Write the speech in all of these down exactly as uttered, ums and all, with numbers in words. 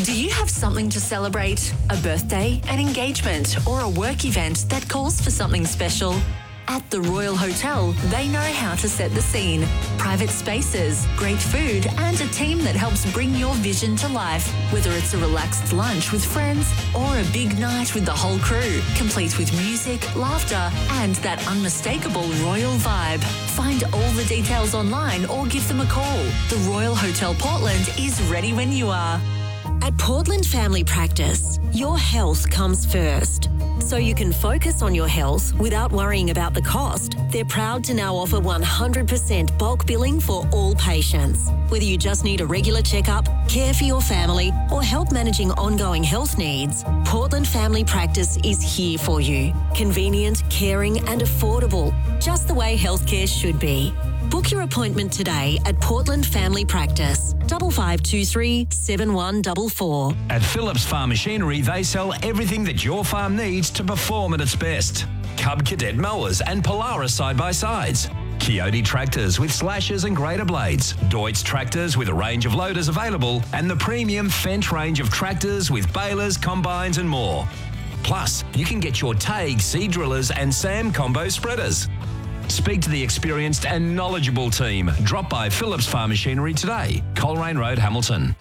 Do you have something to celebrate? A birthday, an engagement, or a work event that calls for something special? At the Royal Hotel, they know how to set the scene. Private spaces, great food, and a team that helps bring your vision to life. Whether it's a relaxed lunch with friends or a big night with the whole crew, complete with music, laughter, and that unmistakable royal vibe. Find all the details online or give them a call. The Royal Hotel Portland is ready when you are. At Portland Family Practice, your health comes first. So you can focus on your health without worrying about the cost. They're proud to now offer one hundred percent bulk billing for all patients. Whether you just need a regular checkup, care for your family, or help managing ongoing health needs, Portland Family Practice is here for you. Convenient, caring, and affordable, just the way healthcare should be. Book your appointment today at Portland Family Practice, double five two three seven one four four. At Phillips Farm Machinery, they sell everything that your farm needs to perform at its best. Cub Cadet mowers and Polaris side-by-sides. Coyote tractors with slashers and grader blades. Deutz tractors with a range of loaders available. And the premium Fendt range of tractors with balers, combines and more. Plus, you can get your Taig seed drillers and Sam combo spreaders. Speak to the experienced and knowledgeable team. Drop by Phillips Farm Machinery today. Coleraine Road, Hamilton.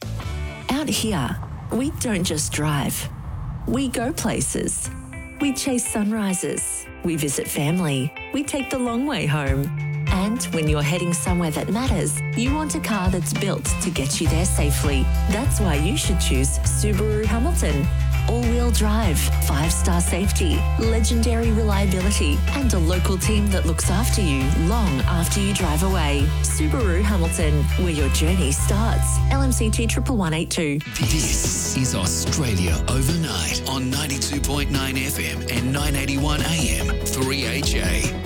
Out here, we don't just drive. We go places. We chase sunrises. We visit family. We take the long way home. And when you're heading somewhere that matters, you want a car that's built to get you there safely. That's why you should choose Subaru Hamilton. All-wheel drive, five-star safety, legendary reliability, and a local team that looks after you long after you drive away. Subaru Hamilton, where your journey starts. L M C T one one eight two. This is Australia Overnight on ninety-two point nine F M and nine eighty-one A M, three H A.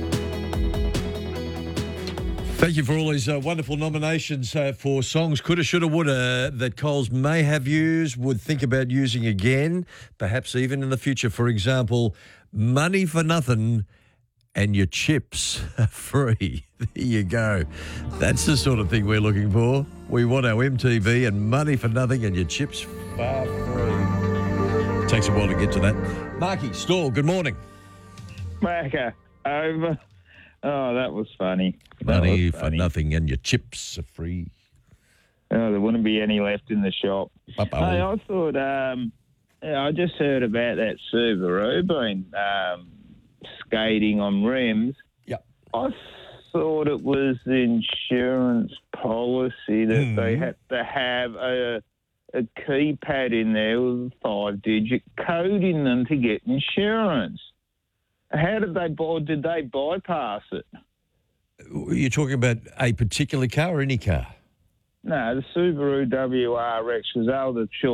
Thank you for all these uh, wonderful nominations uh, for songs coulda, shoulda, woulda that Coles may have used, would think about using again, perhaps even in the future. For example, Money for Nothing and Your Chips are free. There you go. That's the sort of thing we're looking for. We want our M T V and Money for Nothing and Your Chips far free. Takes a while to get to that. Marky Stall, good morning. Macca, over. Oh, that was funny. That Money was for funny. Nothing and your chips are free. Oh, there wouldn't be any left in the shop. Uh-oh. Hey, I thought, um, yeah, I just heard about that Subaru being um, skating on rims. Yep. I thought it was the insurance policy that Mm. they had to have a, a keypad in there with a five-digit code in them to get insurance. How did they, or did they bypass it? You're talking about a particular car or any car? No, the Subaru W R X, because they were the